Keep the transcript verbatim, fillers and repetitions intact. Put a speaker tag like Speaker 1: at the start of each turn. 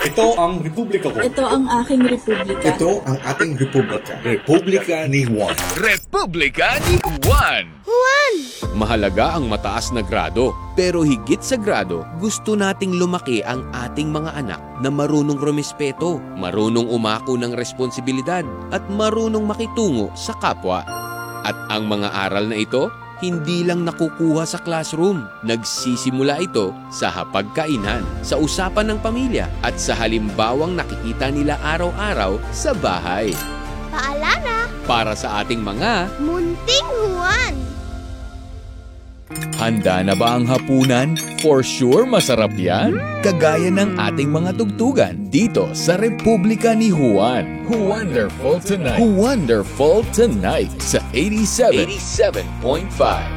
Speaker 1: Ito ang republika ko.
Speaker 2: Ito ang aking republika.
Speaker 1: Ito ang ating republika. Republika ni Juan.
Speaker 3: Republika ni Juan.
Speaker 4: Juan!
Speaker 5: Mahalaga ang mataas na grado, pero higit sa grado, gusto nating lumaki ang ating mga anak na marunong rumispeto, marunong umako ng responsibilidad, at marunong makitungo sa kapwa. At ang mga aral na ito, hindi lang nakukuha sa classroom. Nagsisimula ito sa hapagkainan, sa usapan ng pamilya, at sa halimbawang nakikita nila araw-araw sa bahay.
Speaker 4: Paalala!
Speaker 5: Para sa ating mga
Speaker 4: Munting Juan!
Speaker 3: Handa na ba ang hapunan? For sure masarap yan. Kagaya ng ating mga tugtugan dito sa Republika ni Juan. Wonderful tonight. Wonderful tonight sa eighty-seven
Speaker 5: eighty-seven point five.